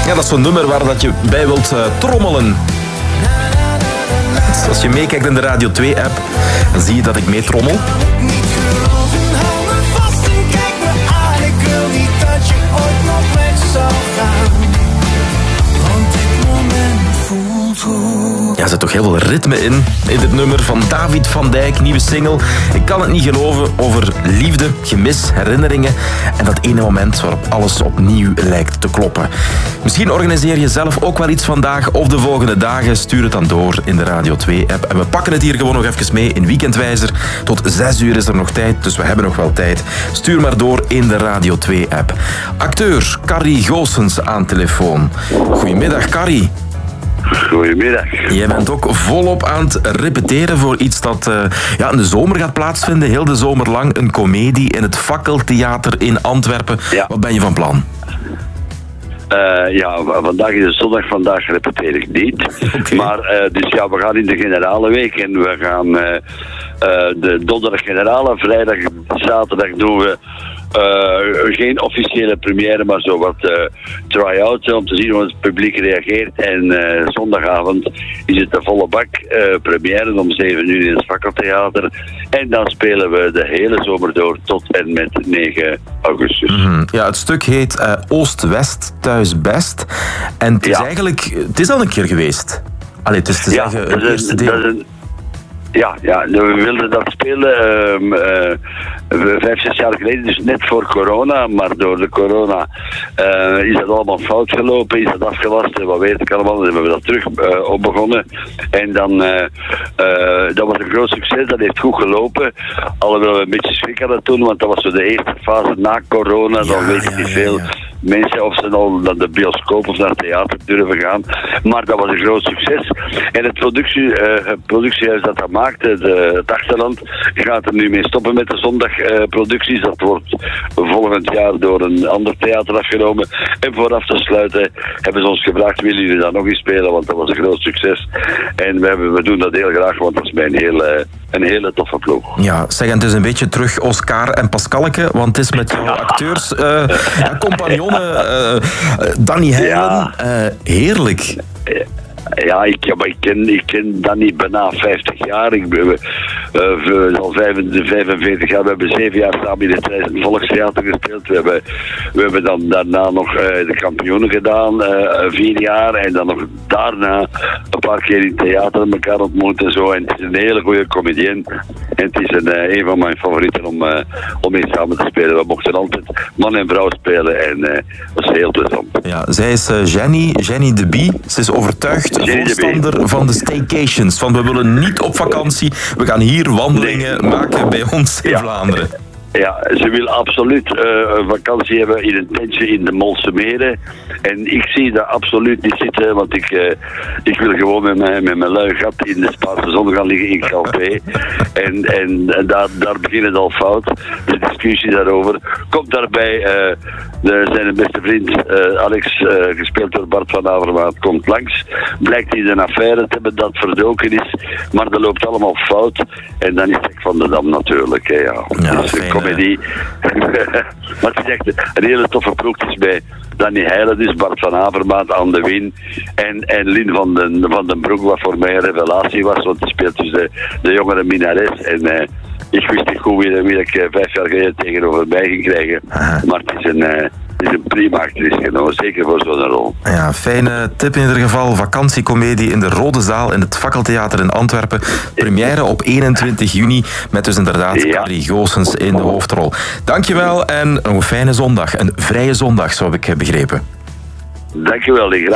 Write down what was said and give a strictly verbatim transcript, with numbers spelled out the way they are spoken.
Ja, dat is zo'n nummer waar dat je bij wilt uh, trommelen. Dus als je meekijkt in de Radio twee app, dan zie je dat ik meetrommel. Ja, er zit toch heel veel ritme in, in dit nummer van David van Dijk, nieuwe single. Ik kan het niet geloven, over liefde, gemis, herinneringen en dat ene moment waarop alles opnieuw lijkt te kloppen. Misschien organiseer je zelf ook wel iets vandaag of de volgende dagen. Stuur het dan door in de Radio twee app. En we pakken het hier gewoon nog even mee in Weekendwijzer. Tot zes uur is er nog tijd, dus we hebben nog wel tijd. Stuur maar door in de Radio twee app. Acteur Carrie Goossens aan telefoon. Goedemiddag, Carrie. Goedemiddag. Jij bent ook volop aan het repeteren voor iets dat uh, ja, in de zomer gaat plaatsvinden. Heel de zomer lang een komedie in het Fakkeltheater in Antwerpen. Ja. Wat ben je van plan? Uh, ja, vandaag is het zondag, vandaag repeteer ik niet. Okay. Maar, uh, dus ja, we gaan in de generale week en we gaan uh, uh, de donderdag generale, vrijdag, zaterdag doen we Uh, geen officiële première, maar zo wat uh, try-outs om te zien hoe het publiek reageert. En uh, zondagavond is het de volle bak uh, première om zeven uur in het Fakkeltheater. En dan spelen we de hele zomer door tot en met negen augustus. Mm-hmm. Ja, het stuk heet uh, Oost-West, thuis best. En het is ja. eigenlijk, het is al een keer geweest. Allee, het is te ja, zeggen, het eerste deel. Ja, ja, we wilden dat spelen um, uh, vijf, zes jaar geleden, dus net voor corona. Maar door de corona uh, is dat allemaal fout gelopen, is dat afgelast en wat weet ik allemaal. Dan hebben we dat terug uh, opbegonnen. En dan, uh, uh, dat was een groot succes, dat heeft goed gelopen. Alhoewel we een beetje schrik hadden toen, want dat was zo de eerste fase na corona. Dan ja, weet ik ja, niet veel. Ja, ja. Mensen of ze al naar de bioscoop of naar het theater durven gaan. Maar dat was een groot succes. En het productie, uh, productiehuis dat dat maakte, de, het Achterland, gaat er nu mee stoppen met de zondagproducties. Uh, dat wordt volgend jaar door een ander theater afgenomen. En vooraf te sluiten hebben ze ons gevraagd, willen jullie dat nog eens spelen? Want dat was een groot succes. En we, hebben, we doen dat heel graag, want dat is mijn hele... Een hele toffe ploeg. Ja, zeg, en het is een beetje terug Oscar en Pascalke, want het is met jouw acteurs, uh, ja, compagnonnen, uh, Danny Heilen, ja. uh, heerlijk. Ja, ik, ja, maar ik, ken, ik ken Danny bijna vijftig jaar. Ik ben uh, al vijfenveertig jaar. We hebben zeven jaar samen in het Rijs Volkstheater gespeeld. We hebben, we hebben dan daarna nog uh, de kampioenen gedaan, uh, vier jaar. En dan nog daarna een paar keer in het theater elkaar ontmoet en zo. En het is een hele goede comedian. En het is een, uh, een van mijn favorieten om, uh, om mee samen te spelen. We mochten altijd man en vrouw spelen en uh, dat was heel plezant. Ja, zij is uh, Jenny, Jenny de Bie. Ze is overtuigd voorstander van de staycations. Van we willen niet op vakantie, we gaan hier wandelingen nee. maken bij ons in ja. Vlaanderen. Ja, ze wil absoluut uh, een vakantie hebben in een tentje in de Molse Meren. En ik zie dat absoluut niet zitten, want ik, uh, ik wil gewoon met mijn, met mijn lui gat in de Spaanse zon gaan liggen in Calpe. En, en, en daar, daar begint het al fout. De discussie daarover. Komt daarbij uh, de, zijn beste vriend uh, Alex, uh, gespeeld door Bart van Avermaat, komt langs. Blijkt hij een affaire te hebben dat verdoken is, maar dat loopt allemaal fout. En dan is het van de Dam natuurlijk. Hè, ja. Ja, dus, comedie. Maar het is echt een hele toffe ploeg. Het is bij Danny Heilen, dus Bart van Avermaat aan de win. En, en Lin van den, van den Broek, wat voor mij een revelatie was, want die speelt dus de, de jongere Minares. En uh, ik wist niet goed wie, wie ik uh, vijf jaar geleden tegenover mij ging krijgen. Maar het is een... Uh, Het is een prima actrice genomen, zeker voor zo'n rol. Ja, fijne tip in ieder geval. Vakantiecomedie in de Rode Zaal in het Fakkeltheater in Antwerpen. Première op eenentwintig juni met dus inderdaad ja. Carrie Goossens in de hoofdrol. Dankjewel en een fijne zondag. Een vrije zondag, zo heb ik begrepen. Dankjewel,